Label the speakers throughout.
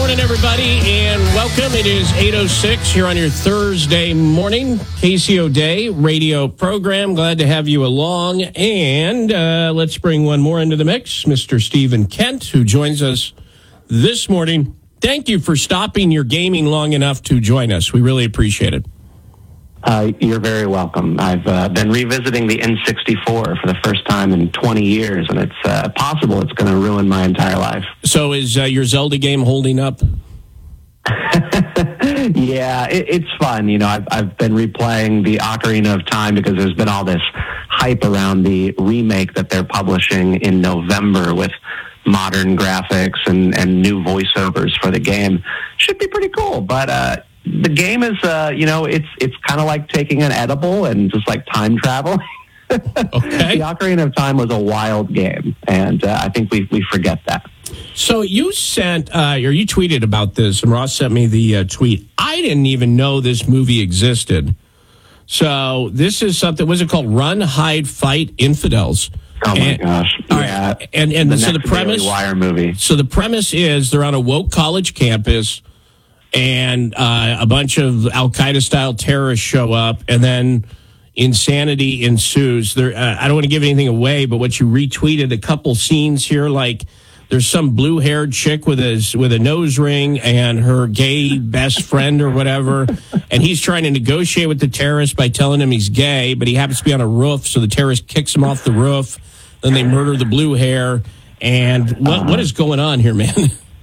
Speaker 1: morning, everybody, and welcome. It is 8:06 here on your Thursday morning KCO Day radio program. Glad to have you along. And let's bring one more into the mix, Mr. Stephen Kent, who joins us this morning. Thank you for stopping your gaming long enough to join us. We really appreciate it.
Speaker 2: You're very welcome. I've been revisiting the N64 for the first time in 20 years, and it's possible it's going to ruin my entire life.
Speaker 1: So is your Zelda game holding up?
Speaker 2: Yeah, it's fun. You know, I've been replaying the Ocarina of Time because there's been all this hype around the remake that they're publishing in November with modern graphics and new voiceovers for the game. Should be pretty cool, but the game is, it's kind of like taking an edible and just like time traveling.
Speaker 1: Okay.
Speaker 2: The Ocarina of Time was a wild game, and I think we forget that.
Speaker 1: So you sent, or you tweeted about this, and Ross sent me the tweet. I didn't even know this movie existed. So this is something, what's it called? Run, Hide, Fight, Infidels.
Speaker 2: Oh my gosh! Yeah,
Speaker 1: right. And so the premise,
Speaker 2: Daily Wire movie.
Speaker 1: So the premise is they're on a woke college campus, and a bunch of Al-Qaeda style terrorists show up, and then insanity ensues. There, I don't want to give anything away, but what you retweeted, a couple scenes here, like there's some blue-haired chick with a nose ring and her gay best friend or whatever, and he's trying to negotiate with the terrorist by telling him he's gay, but he happens to be on a roof, so the terrorist kicks him off the roof. Then they murder the blue hair. And what is going on here, man?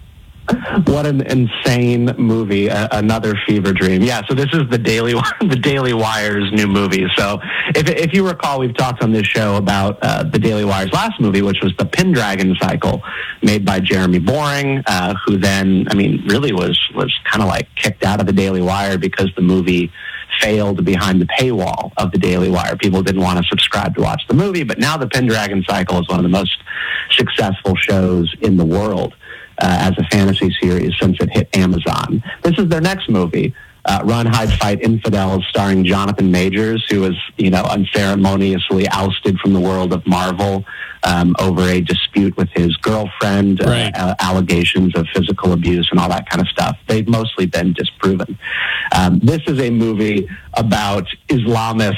Speaker 2: What an insane movie! Another fever dream. Yeah. So this is the Daily Wire's new movie. So if you recall, we've talked on this show about the Daily Wire's last movie, which was the Pendragon Cycle, made by Jeremy Boring, who then, really was kind of like kicked out of the Daily Wire because the movie failed behind the paywall of the Daily Wire. People didn't want to subscribe to watch the movie, but now the Pendragon Cycle is one of the most successful shows in the world as a fantasy series since it hit Amazon. This is their next movie, Run, Hide, Fight, Infidels, starring Jonathan Majors, who was, unceremoniously ousted from the world of Marvel over a dispute with his girlfriend,
Speaker 1: right.
Speaker 2: Allegations of physical abuse and all that kind of stuff. They've mostly been disproven. This is a movie about Islamists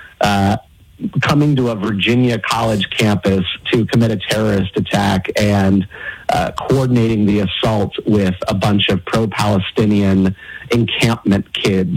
Speaker 2: coming to a Virginia college campus to commit a terrorist attack and coordinating the assault with a bunch of pro-Palestinian encampment kids.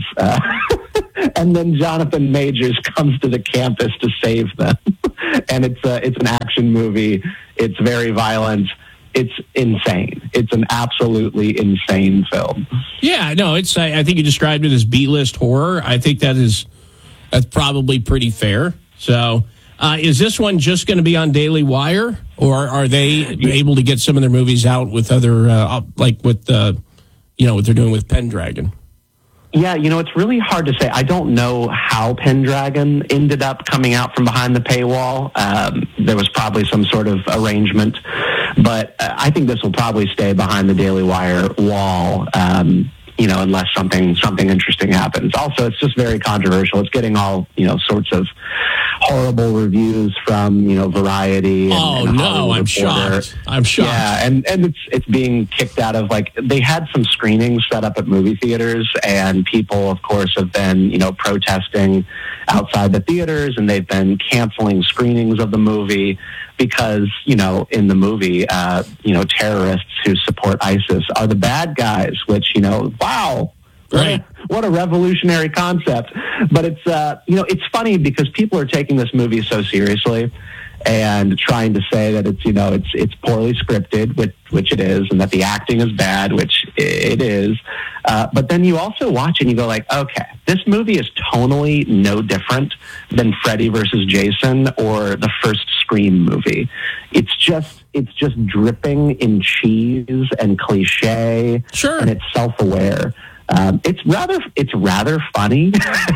Speaker 2: And then Jonathan Majors comes to the campus to save them. And it's an action movie. It's very violent. It's insane. It's an absolutely insane film.
Speaker 1: Yeah, no, I think you described it as B-list horror. I think that's probably pretty fair. So, is this one just going to be on Daily Wire, or are they able to get some of their movies out with other, like with what they're doing with Pendragon?
Speaker 2: Yeah, it's really hard to say. I don't know how Pendragon ended up coming out from behind the paywall. There was probably some sort of arrangement, but I think this will probably stay behind the Daily Wire wall. Unless something interesting happens. Also, it's just very controversial. It's getting all, sorts of horrible reviews from, Variety.
Speaker 1: I'm shocked.
Speaker 2: Yeah, and it's being kicked out of, they had some screenings set up at movie theaters, and people, of course, have been, protesting outside the theaters, and they've been canceling screenings of the movie because, in the movie, terrorists who support ISIS are the bad guys, which, wow.
Speaker 1: Right.
Speaker 2: What a revolutionary concept. But it's funny because people are taking this movie so seriously and trying to say that it's poorly scripted, which it is, and that the acting is bad, which it is. But then you also watch and you go like, okay, this movie is tonally no different than Freddy versus Jason or the first Scream movie. It's just dripping in cheese and cliche.
Speaker 1: Sure.
Speaker 2: And it's self-aware. It's rather funny.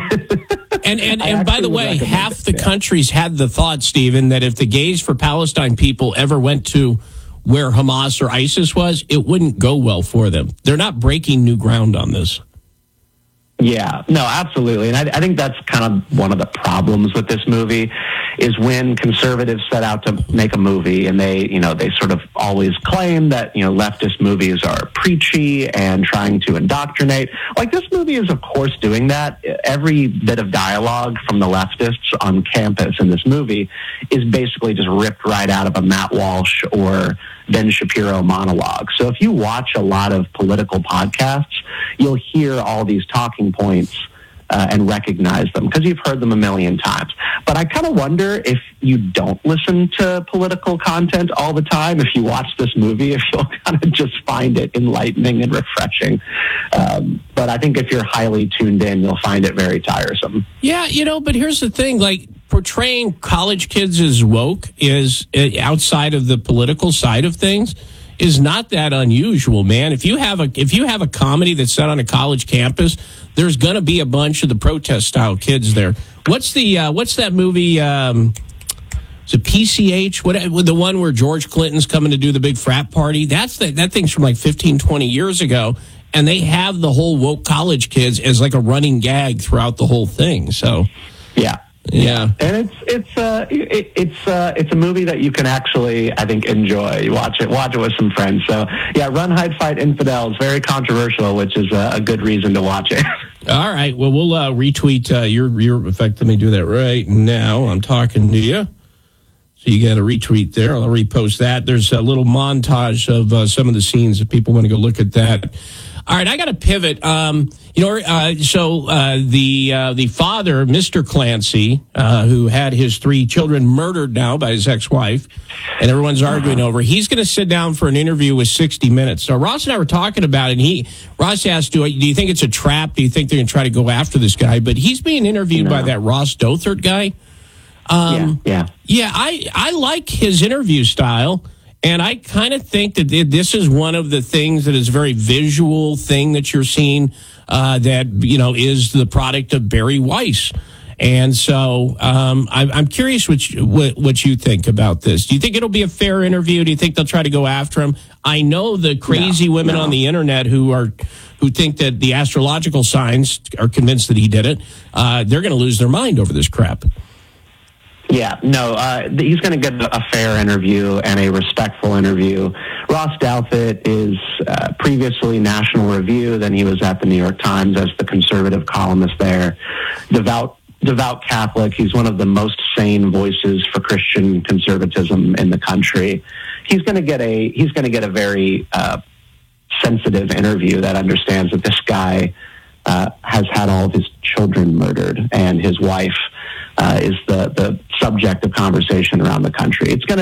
Speaker 1: And by the way, half the countries had the thought, Stephen, that if the Gays for Palestine people ever went to where Hamas or ISIS was, it wouldn't go well for them. They're not breaking new ground on this.
Speaker 2: Yeah, no, absolutely. And I think that's kind of one of the problems with this movie is when conservatives set out to make a movie and they sort of always claim that, leftist movies are preachy and trying to indoctrinate. Like, this movie is, of course, doing that. Every bit of dialogue from the leftists on campus in this movie is basically just ripped right out of a Matt Walsh or Ben Shapiro monologue. So if you watch a lot of political podcasts, you'll hear all these talking points and recognize them because you've heard them a million times. But I kind of wonder if you don't listen to political content all the time, if you watch this movie, if you'll kind of just find it enlightening and refreshing. But I think if you're highly tuned in, you'll find it very tiresome.
Speaker 1: Yeah, but here's the thing, like, portraying college kids as woke is outside of the political side of things is not that unusual, man. If you have a comedy that's set on a college campus, there's going to be a bunch of the protest style kids there. What's that movie? Is it PCH? What, the one where George Clinton's coming to do the big frat party? That thing's from like 15, 20 years ago, and they have the whole woke college kids as like a running gag throughout the whole thing. So,
Speaker 2: yeah.
Speaker 1: Yeah,
Speaker 2: and it's a movie that you can actually, I think, enjoy. You watch it with some friends. So yeah, Run, Hide, Fight, Infidels, very controversial, which is a good reason to watch it.
Speaker 1: All right, well, we'll retweet your. In fact, let me do that right now. I'm talking to you, so you got a retweet there. I'll repost that. There's a little montage of some of the scenes if people want to go look at that. All right, I got to pivot. The father, Mr. Clancy, who had his 3 children murdered now by his ex-wife, and everyone's arguing over, he's going to sit down for an interview with 60 Minutes. So Ross and I were talking about it, and Ross asked, do you think it's a trap? Do you think they're going to try to go after this guy? But he's being interviewed by that Ross Dothert guy.
Speaker 2: Yeah,
Speaker 1: I like his interview style. And I kind of think that this is one of the things that is a very visual thing that you're seeing that, is the product of Barry Weiss. And so I'm curious what you think about this. Do you think it'll be a fair interview? Do you think they'll try to go after him? I know the crazy women on the internet who think that the astrological signs are convinced that he did it. They're going to lose their mind over this crap.
Speaker 2: Yeah, no, he's going to get a fair interview and a respectful interview. Ross Douthat is previously National Review, then he was at the New York Times as the conservative columnist there. Devout Catholic. He's one of the most sane voices for Christian conservatism in the country. He's going to get a very sensitive interview that understands that this guy has had all of his children murdered, and his wife is the subject of conversation around the country. It's going